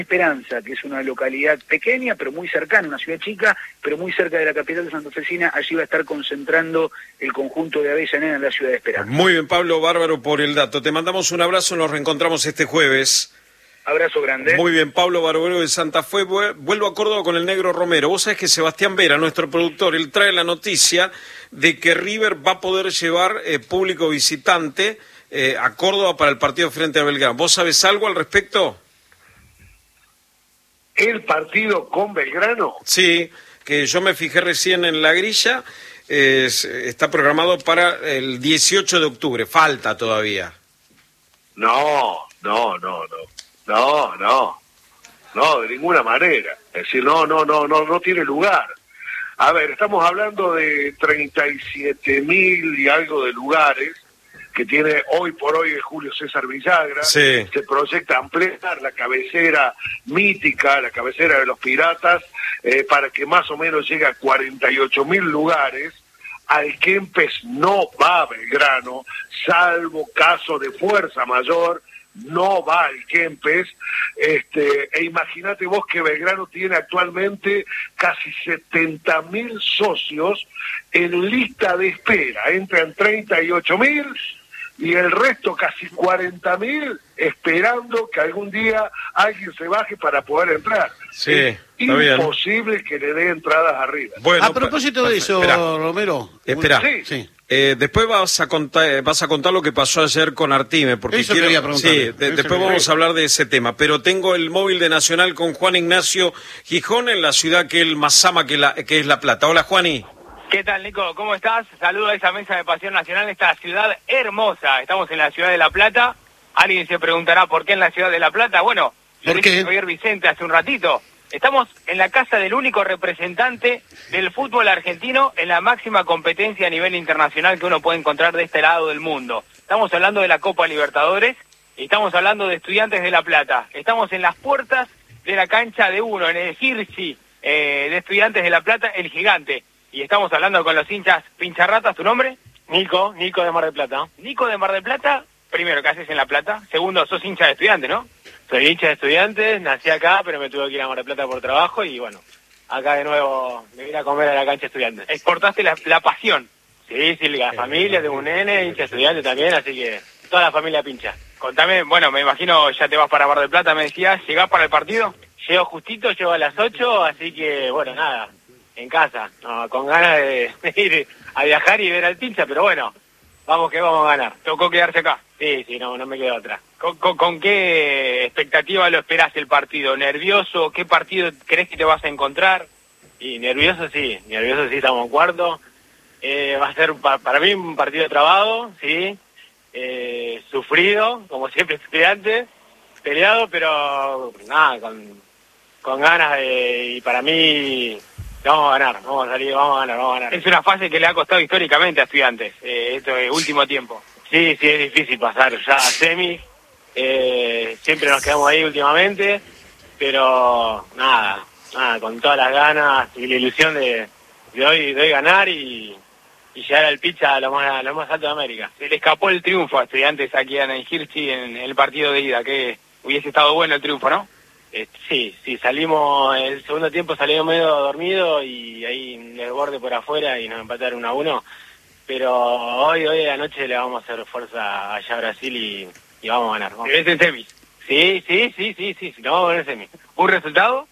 Esperanza, que es una localidad pequeña, pero muy cercana, una ciudad chica, pero muy cerca de la capital santafesina. Allí va a estar concentrando el conjunto de Avellaneda en la ciudad de Esperanza. Muy bien, Pablo, bárbaro por el dato. Te mandamos un abrazo, nos reencontramos este jueves. Abrazo grande. Muy bien, Pablo Barbero de Santa Fe. Vuelvo a Córdoba con el Negro Romero. Vos sabés que Sebastián Vera, nuestro productor, él trae la noticia de que River va a poder llevar público visitante a Córdoba para el partido frente a Belgrano. ¿Vos sabés algo al respecto? ¿El partido con Belgrano? Sí, que yo me fijé recién en la grilla, está programado para el 18 de octubre, falta todavía. No, de ninguna manera. Es decir, no tiene lugar. A ver, estamos hablando de 37.000 y algo de lugares que tiene hoy por hoy el Julio César Villagra. Sí. Se proyecta ampliar la cabecera mítica, la cabecera de los Piratas, para que más o menos llegue a 48.000 lugares. Al Kempes no va a Belgrano, salvo caso de fuerza mayor, no va al Kempes, e imagínate vos que Belgrano tiene actualmente casi 70.000 socios en lista de espera, entran 38.000 y el resto casi 40.000 esperando que algún día alguien se baje para poder entrar. Sí, es está imposible bien que le dé entradas arriba. Bueno, a propósito de eso, Romero. Espera. Sí. Después vas a contar lo que pasó ayer con Artime, porque eso quería preguntar. Sí, después vamos a hablar de ese tema. Pero tengo el móvil de Nacional con Juan Ignacio Gijón en la ciudad que él más ama, que es La Plata. Hola, Juani. ¿Qué tal, Nico? ¿Cómo estás? Saludo a esa mesa de Pasión Nacional, esta ciudad hermosa. Estamos en la ciudad de La Plata. Alguien se preguntará por qué en la ciudad de La Plata. Bueno, lo dijo Javier Vicente hace un ratito. Estamos en la casa del único representante del fútbol argentino en la máxima competencia a nivel internacional que uno puede encontrar de este lado del mundo. Estamos hablando de la Copa Libertadores y estamos hablando de Estudiantes de La Plata. Estamos en las puertas de la cancha de uno, en el Hirsi de Estudiantes de La Plata, el gigante. Y estamos hablando con los hinchas pincharratas. ¿Tu nombre? Nico de Mar del Plata. Nico de Mar del Plata. Primero, ¿qué haces en La Plata? Segundo, sos hincha de Estudiantes, ¿no? Soy hincha de Estudiantes, nací acá, pero me tuve que ir a Mar del Plata por trabajo y bueno, acá de nuevo me vine a comer a la cancha de Estudiantes. Exportaste la pasión. Sí, la familia, tengo un nene, hincha de Estudiantes también, así que toda la familia pincha. Contame, bueno, me imagino ya te vas para Mar del Plata, me decías, ¿llegás para el partido? Llego justito, llego a las 8, así que bueno, nada, en casa, con ganas de ir a viajar y ver al pincha, pero bueno, vamos que vamos a ganar. ¿Tocó quedarse acá? Sí, no me quedo otra. ¿Con qué expectativa lo esperás el partido? ¿Nervioso? ¿Qué partido crees que te vas a encontrar? Y nervioso sí, estamos en cuarto. Va a ser para mí un partido trabado, sí, sufrido, como siempre Estudiantes, peleado, pero nada, con ganas y para mí vamos a ganar, vamos a ganar. Es una fase que le ha costado históricamente a Estudiantes, esto es último tiempo. Sí, es difícil pasar ya a semis, siempre nos quedamos ahí últimamente, pero nada, con todas las ganas y la ilusión de hoy ganar y llegar al pitch a lo más alto de América. Se le escapó el triunfo a Estudiantes aquí en el Hirsi en el partido de ida, que hubiese estado bueno el triunfo, ¿no? Sí, salimos, el segundo tiempo salimos medio dormido y ahí en el borde por afuera y nos empataron 1-1. Pero hoy anoche le vamos a hacer fuerza allá a Brasil y vamos a ganar. ¿Te ves en semis? Sí, lo vamos a ver en semis. ¿Un resultado?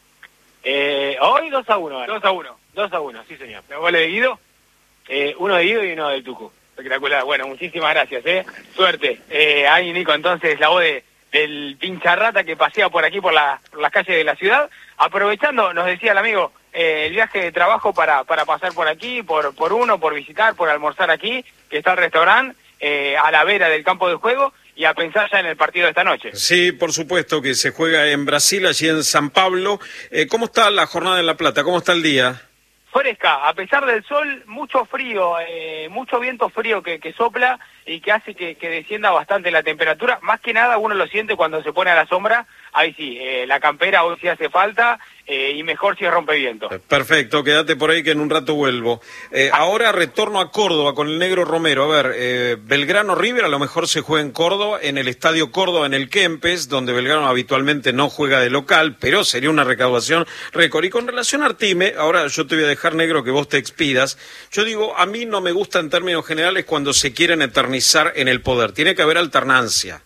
Hoy 2-1. 2-1, sí señor. ¿Los goles de Guido? Uno de Guido y uno del Tucu. Espectacular, bueno, muchísimas gracias, Suerte. Ahí, Nico, entonces la voz del pincharrata que pasea por aquí, por las calles de la ciudad. Aprovechando, nos decía el amigo, el viaje de trabajo para pasar por aquí, por visitar, por almorzar aquí, que está el restaurante a la vera del campo de juego, y a pensar ya en el partido de esta noche. Sí, por supuesto que se juega en Brasil, allí en San Pablo. ¿Cómo está la jornada en La Plata? ¿Cómo está el día? Fresca, a pesar del sol, mucho frío, mucho viento frío que sopla y que hace que descienda bastante la temperatura. Más que nada uno lo siente cuando se pone a la sombra, ahí sí, la campera hoy sí hace falta, y mejor si es rompeviento. Perfecto, quédate por ahí que en un rato vuelvo. Ahora retorno a Córdoba con el Negro Romero. A ver, Belgrano River a lo mejor se juega en Córdoba, en el Estadio Córdoba, en el Kempes, donde Belgrano habitualmente no juega de local, pero sería una recaudación récord. Y con relación a Artime, ahora yo te voy a dejar, Negro, que vos te expidas. Yo digo, a mí no me gusta en términos generales cuando se quieren eternizar en el poder. Tiene que haber alternancia.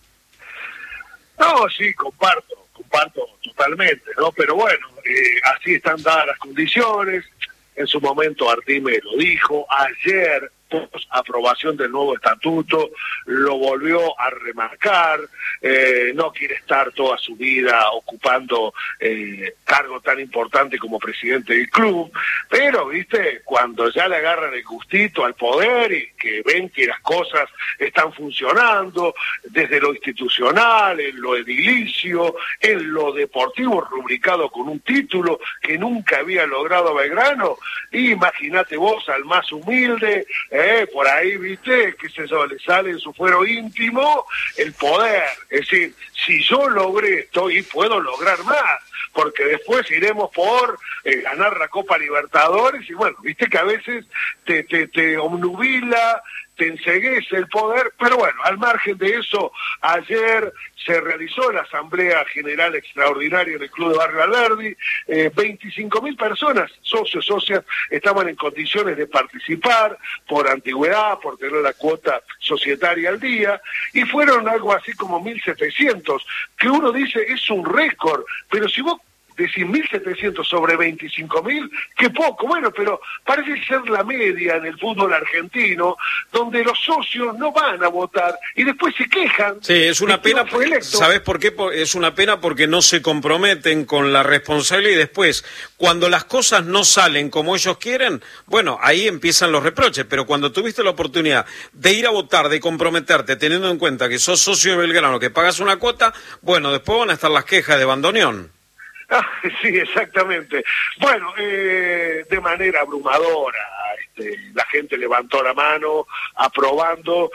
No, sí, comparto totalmente, ¿no? Pero bueno, así están dadas las condiciones. En su momento Artime lo dijo, ayer, post aprobación del nuevo estatuto, lo volvió a remarcar, no quiere estar toda su vida ocupando cargo tan importante como presidente del club, pero, viste, cuando ya le agarran el gustito al poder y que ven que las cosas están funcionando, desde lo institucional, en lo edilicio, en lo deportivo, rubricado con un título que nunca había logrado Belgrano, imagínate vos al más humilde, por ahí, viste, qué sé yo, le sale en su fuero íntimo el poder. Es decir, si yo logré esto y puedo lograr más, porque después iremos por ganar la Copa Libertadores, y bueno, viste que a veces te obnubila, te enceguece el poder, pero bueno, al margen de eso, ayer se realizó la Asamblea General Extraordinaria del Club de Barrio Alberdi, 25.000 personas, socios, socias, estaban en condiciones de participar por antigüedad, por tener la cuota societaria al día, y fueron algo así como 1.700, que uno dice es un récord, pero si vos decir 1.700 sobre 25.000, qué poco, bueno, pero parece ser la media en el fútbol argentino, donde los socios no van a votar y después se quejan. Sí, es una pena, ¿sabes por qué? Es una pena porque no se comprometen con la responsabilidad y después, cuando las cosas no salen como ellos quieren, bueno, ahí empiezan los reproches, pero cuando tuviste la oportunidad de ir a votar, de comprometerte, teniendo en cuenta que sos socio de Belgrano, que pagas una cuota, bueno, después van a estar las quejas de bandoneón. Sí, exactamente. Bueno, de manera abrumadora, la gente levantó la mano aprobando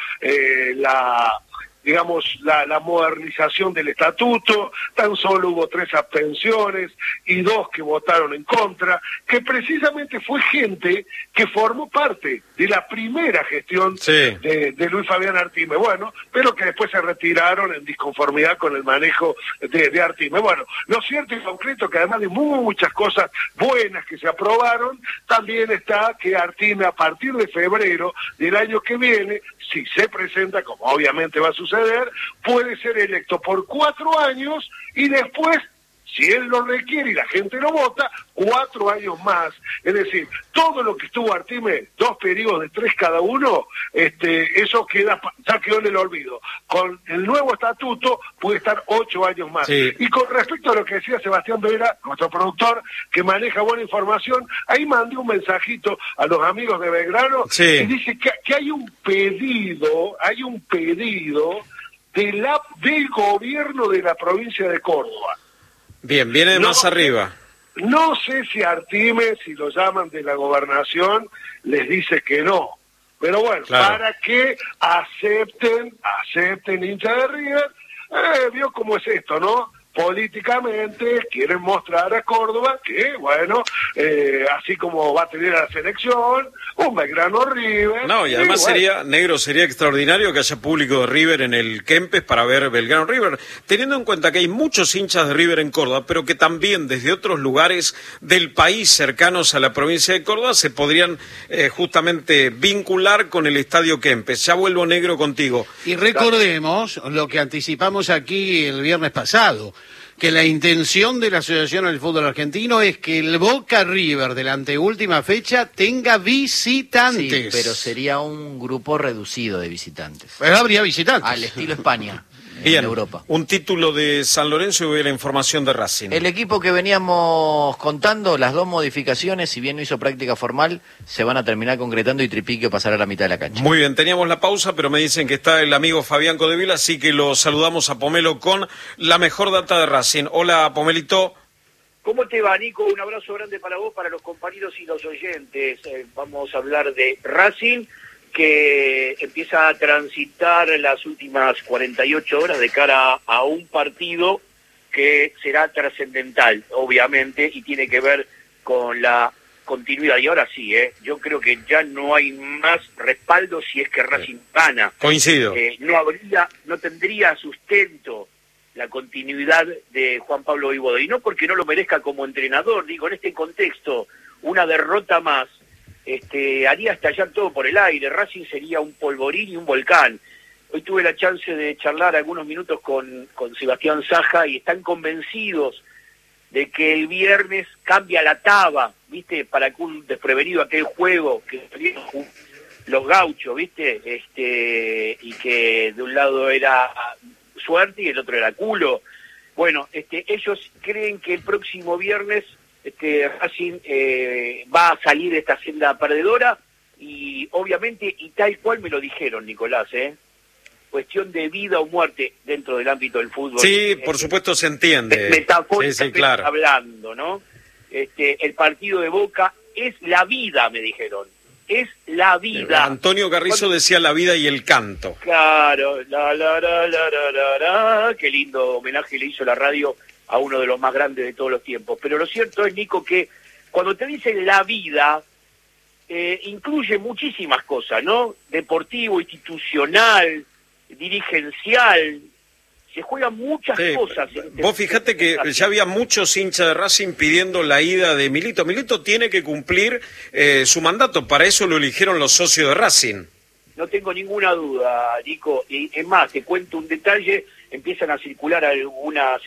la modernización del estatuto. Tan solo hubo 3 abstenciones y 2 que votaron en contra, que precisamente fue gente que formó parte de la primera gestión de Luis Fabián Artime, bueno, pero que después se retiraron en disconformidad con el manejo de Artime. Bueno, lo cierto y concreto que además de muchas cosas buenas que se aprobaron, también está que Artime a partir de febrero del año que viene, si se presenta, como obviamente va a suceder, puede ser electo por 4 años y después, si él lo requiere y la gente lo vota, 4 años más. Es decir, todo lo que estuvo Artime, 2 periodos de 3 cada uno, eso ya quedó en el olvido. Con el nuevo estatuto puede estar 8 años más. Sí. Y con respecto a lo que decía Sebastián Vera, nuestro productor, que maneja buena información, ahí mandé un mensajito a los amigos de Belgrano, y dice que hay un pedido del gobierno de la provincia de Córdoba. Bien, viene más arriba. No sé si Artime, si lo llaman de la gobernación, les dice que no. Pero bueno, claro, para que acepten hincha de River, vio cómo es esto, ¿no? Políticamente quieren mostrar a Córdoba que, bueno, así como va a tener a la selección, un Belgrano River. No, y además sería extraordinario que haya público de River en el Kempes para ver Belgrano River, teniendo en cuenta que hay muchos hinchas de River en Córdoba, pero que también desde otros lugares del país cercanos a la provincia de Córdoba se podrían justamente vincular con el Estadio Kempes. Ya vuelvo, Negro, contigo. Y recordemos lo que anticipamos aquí el viernes pasado, que la intención de la Asociación del Fútbol Argentino es que el Boca River de la anteúltima fecha tenga visitantes. Sí, pero sería un grupo reducido de visitantes. Pero habría visitantes. Al estilo España. Bien, en Europa. Un título de San Lorenzo y voy a la información de Racing. El equipo que veníamos contando, las 2 modificaciones, si bien no hizo práctica formal, se van a terminar concretando y Tripiquio pasará a la mitad de la cancha. Muy bien, teníamos la pausa, pero me dicen que está el amigo Fabián Codevila, así que lo saludamos a Pomelo con la mejor data de Racing. Hola, Pomelito. ¿Cómo te va, Nico? Un abrazo grande para vos, para los compañeros y los oyentes. Vamos a hablar de Racing, que empieza a transitar las últimas 48 horas de cara a un partido que será trascendental, obviamente, y tiene que ver con la continuidad. Y ahora sí, yo creo que ya no hay más respaldo si es que Racing gana. Coincido. No tendría sustento la continuidad de Juan Pablo Vojvoda, y no porque no lo merezca como entrenador, digo, en este contexto, una derrota más haría estallar todo por el aire. Racing sería un polvorín y un volcán. Hoy tuve la chance de charlar algunos minutos con Sebastián Saja y están convencidos de que el viernes cambia la taba, ¿viste? Para que un desprevenido aquel juego que los gauchos, ¿viste? Y que de un lado era suerte y el otro era culo. Bueno, ellos creen que el próximo viernes Racing va a salir de esta senda perdedora y obviamente, y tal cual me lo dijeron, Nicolás, cuestión de vida o muerte dentro del ámbito del fútbol. Sí, por supuesto se entiende. Metafóricamente sí, claro. hablando, ¿no? El partido de Boca es la vida, me dijeron. Es la vida. Antonio Carrizo decía la vida y el canto. Claro, qué lindo homenaje le hizo la radio a uno de los más grandes de todos los tiempos. Pero lo cierto es, Nico, que cuando te dicen la vida, incluye muchísimas cosas, ¿no? Deportivo, institucional, dirigencial, se juegan muchas cosas. Vos fijate que ya había muchos hinchas de Racing pidiendo la ida de Milito. Milito tiene que cumplir su mandato, para eso lo eligieron los socios de Racing. No tengo ninguna duda, Nico, y es más, te cuento un detalle, empiezan a circular algunos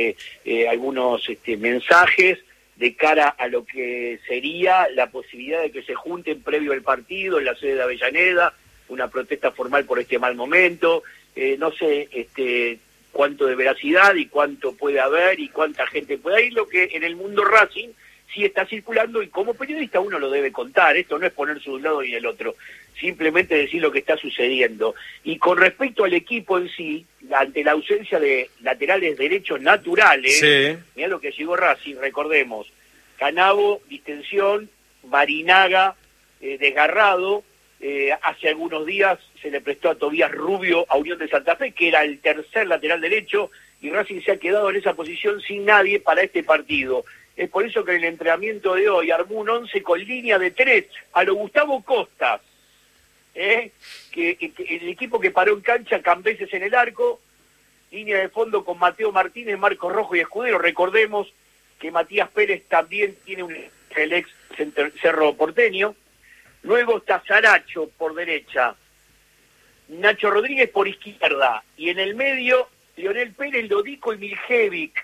mensajes de cara a lo que sería la posibilidad de que se junten previo al partido en la sede de Avellaneda, una protesta formal por este mal momento, no sé cuánto de veracidad y cuánto puede haber y cuánta gente puede ir, lo que en el mundo Racing sí está circulando, y como periodista uno lo debe contar, esto no es ponerse de un lado y del otro, simplemente decir lo que está sucediendo. Y con respecto al equipo en sí, ante la ausencia de laterales derechos naturales, mirá lo que llegó Racing, recordemos, Canavo, distensión, Barinaga, desgarrado, hace algunos días se le prestó a Tobías Rubio a Unión de Santa Fe, que era el tercer lateral derecho, y Racing se ha quedado en esa posición sin nadie para este partido. Es por eso que en el entrenamiento de hoy armó un 11 con línea de 3 a lo Gustavo Costas, que el equipo que paró en cancha, Cambeses en el arco, línea de fondo con Mateo Martínez, Marcos Rojo y Escudero. Recordemos que Matías Pérez también tiene el ex Cerro Porteño. Luego está Saracho por derecha, Nacho Rodríguez por izquierda, y en el medio Lionel Pérez, Lodico y Miljevic,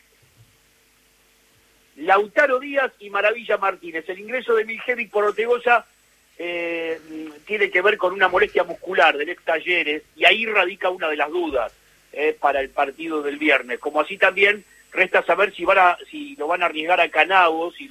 Lautaro Díaz y Maravilla Martínez. El ingreso de Miljevic por Ortegoza tiene que ver con una molestia muscular del ex Talleres, y ahí radica una de las dudas para el partido del viernes. Como así también resta saber si lo van a arriesgar a Canavo, si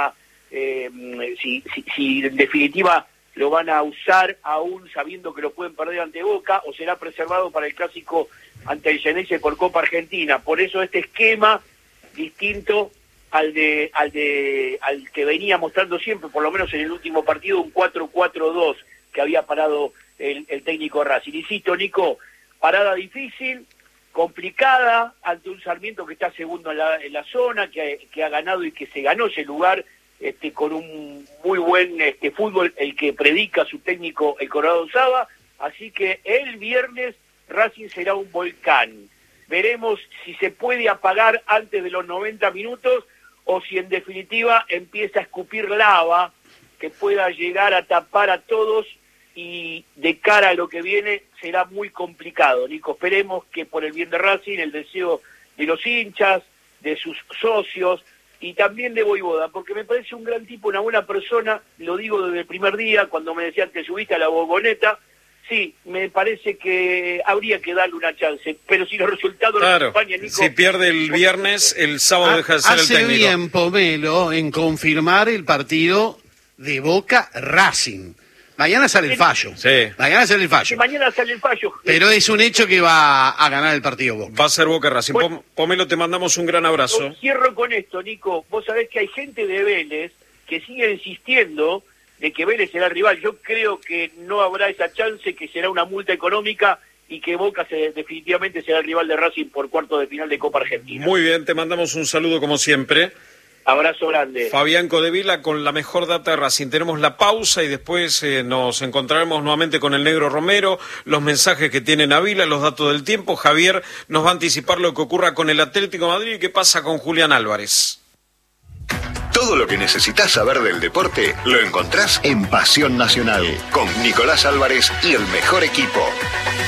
en definitiva lo van a usar aún sabiendo que lo pueden perder ante Boca, o será preservado para el clásico ante el Geneise por Copa Argentina. Por eso este esquema distinto al que venía mostrando siempre, por lo menos en el último partido, un 4-4-2 que había parado el técnico Racing. Insisto, Nico, parada difícil, complicada, ante un Sarmiento que está segundo en la zona, que ha ganado y que se ganó ese lugar con un muy buen fútbol, el que predica su técnico, el Colorado Saba. Así que el viernes Racing será un volcán. Veremos si se puede apagar antes de los 90 minutos o si en definitiva empieza a escupir lava que pueda llegar a tapar a todos, y de cara a lo que viene será muy complicado, Nico. Esperemos que por el bien de Racing, el deseo de los hinchas, de sus socios y también de Vojvoda, porque me parece un gran tipo, una buena persona, lo digo desde el primer día, cuando me decían que subiste a la Bomboneta. Sí, me parece que habría que darle una chance, pero si los resultados no acompañan, Nico... Si pierde el viernes, el sábado deja de ser el técnico. Hace bien Pomelo en confirmar el partido de Boca Racing. Mañana sale el fallo. Sí. Mañana sale el fallo. Mañana sale el fallo. Pero es un hecho que va a ganar el partido Boca. Va a ser Boca Racing. Bueno, Pomelo, te mandamos un gran abrazo. Cierro con esto, Nico. Vos sabés que hay gente de Vélez que sigue insistiendo de que Vélez será el rival. Yo creo que no habrá esa chance, que será una multa económica y que Boca definitivamente será el rival de Racing por cuartos de final de Copa Argentina. Muy bien, te mandamos un saludo como siempre. Abrazo grande. Fabián Codevila con la mejor data de Racing. Tenemos la pausa y después nos encontraremos nuevamente con el Negro Romero, los mensajes que tiene Navila, los datos del tiempo. Javier nos va a anticipar lo que ocurra con el Atlético de Madrid y qué pasa con Julián Álvarez. Todo lo que necesitas saber del deporte lo encontrás en Pasión Nacional, con Nicolás Álvarez y el mejor equipo.